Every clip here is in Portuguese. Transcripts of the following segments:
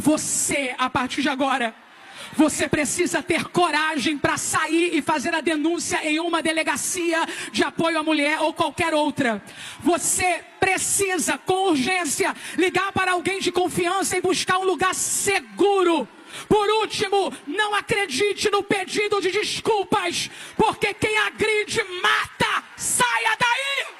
Você, a partir de agora, você precisa ter coragem para sair e fazer a denúncia em uma delegacia de apoio à mulher ou qualquer outra. Você precisa, com urgência, ligar para alguém de confiança e buscar um lugar seguro. Por último, não acredite no pedido de desculpas, porque quem agride mata. Saia daí!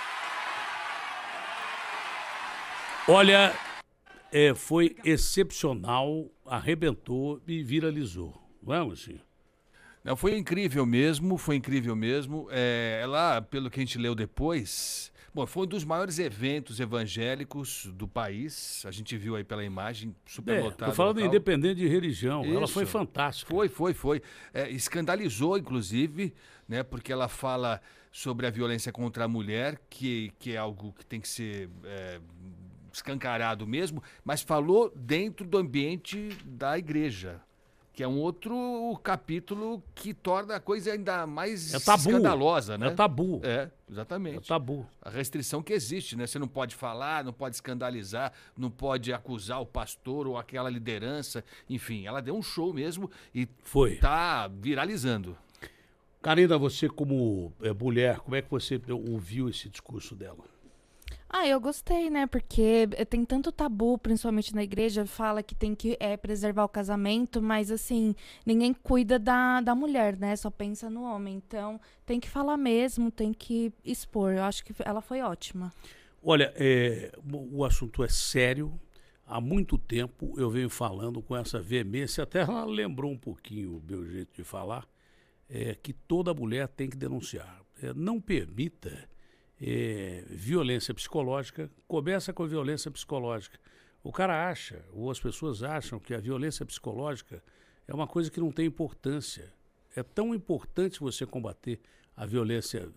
Olha, foi excepcional, arrebentou e viralizou. Vamos, senhor? Não, foi incrível mesmo, foi incrível mesmo. Lá, pelo que a gente leu depois, bom, foi um dos maiores eventos evangélicos do país. A gente viu aí pela imagem, superlotado. Tô falando local. independente de religião. Isso. Ela foi fantástica. Foi. Escandalizou, inclusive, né? Porque ela fala sobre a violência contra a mulher, que é algo que tem que ser escancarado mesmo, mas falou dentro do ambiente da igreja, que é um outro capítulo que torna a coisa ainda mais escandalosa, né? É tabu. Exatamente. É tabu. A restrição que existe, né? Você não pode falar, não pode escandalizar, não pode acusar o pastor ou aquela liderança. Enfim, ela deu um show mesmo e tá viralizando. Karina, você como mulher, como é que você ouviu esse discurso dela? Eu gostei, né? Porque tem tanto tabu, principalmente na igreja, fala que tem que preservar o casamento, mas assim, ninguém cuida da mulher, né? Só pensa no homem. Então, tem que falar mesmo, tem que expor. Eu acho que ela foi ótima. Olha, o assunto é sério. Há muito tempo eu venho falando com essa veemência, até ela lembrou um pouquinho o meu jeito de falar, que toda mulher tem que denunciar. Não permita violência psicológica. Começa com a violência psicológica. O cara acha, ou as pessoas acham, que a violência psicológica é uma coisa que não tem importância. É tão importante você combater a violência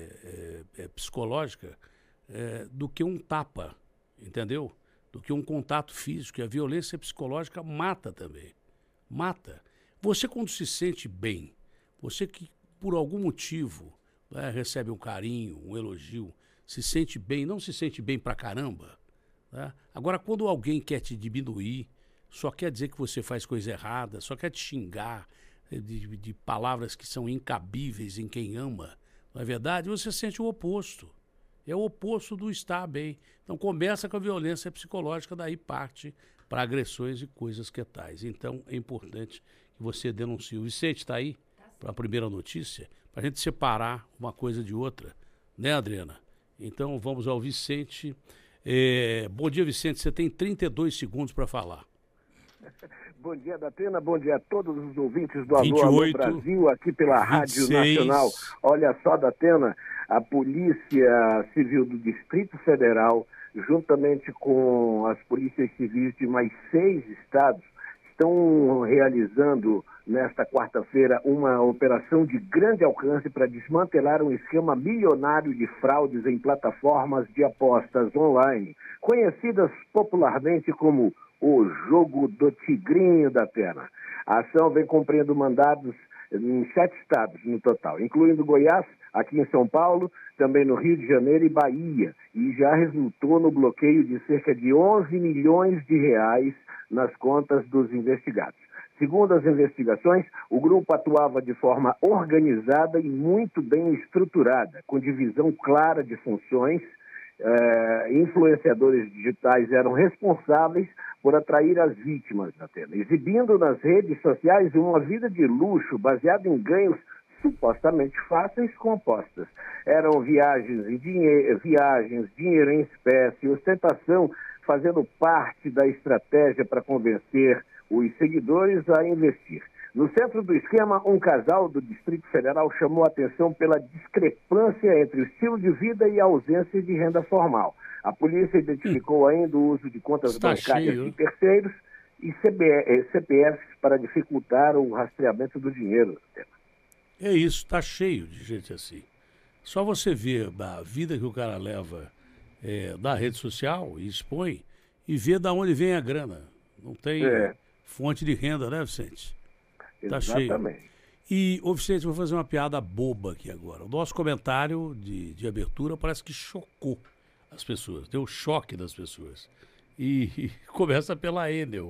psicológica do que um tapa, entendeu? Do que um contato físico. E a violência psicológica mata também. Mata. Você, quando se sente bem, você que por algum motivo recebe um carinho, um elogio, se sente bem, não se sente bem pra caramba. Né? Agora, quando alguém quer te diminuir, só quer dizer que você faz coisa errada, só quer te xingar de palavras que são incabíveis em quem ama, na verdade, você sente o oposto. É o oposto do estar bem. Então, começa com a violência psicológica, daí parte para agressões e coisas que tais. Então, é importante que você denuncie. O Vicente está aí para a primeira notícia, para a gente separar uma coisa de outra, né, Adriana? Então, vamos ao Vicente. Bom dia, Vicente, você tem 32 segundos para falar. Bom dia, Datena, bom dia a todos os ouvintes do Alô Brasil, aqui pela 26. Rádio Nacional. Olha só, Datena, a Polícia Civil do Distrito Federal, juntamente com as polícias civis de mais 6 estados, estão realizando nesta quarta-feira uma operação de grande alcance para desmantelar um esquema milionário de fraudes em plataformas de apostas online, conhecidas popularmente como o jogo do tigrinho da Atena. A ação vem cumprindo mandados em 7 estados no total, incluindo Goiás, aqui em São Paulo, também no Rio de Janeiro e Bahia, e já resultou no bloqueio de cerca de 11 milhões de reais nas contas dos investigados. Segundo as investigações, o grupo atuava de forma organizada e muito bem estruturada, com divisão clara de funções. Influenciadores digitais eram responsáveis por atrair as vítimas da Atena, exibindo nas redes sociais uma vida de luxo baseada em ganhos supostamente fáceis com apostas. Eram viagens, dinheiro em espécie, ostentação, fazendo parte da estratégia para convencer os seguidores a investir. No centro do esquema, um casal do Distrito Federal chamou a atenção pela discrepância entre o estilo de vida e a ausência de renda formal. A polícia identificou ainda o uso de contas bancárias de terceiros e CPFs para dificultar o rastreamento do dinheiro. É isso, está cheio de gente assim. Só você ver a vida que o cara leva na rede social e expõe e ver de onde vem a grana. Não tem fonte de renda, né, Vicente? Tá Exatamente. Cheio. E, Vicente, vou fazer uma piada boba aqui agora. O nosso comentário de abertura parece que chocou as pessoas, deu choque das pessoas. E começa pela Enel.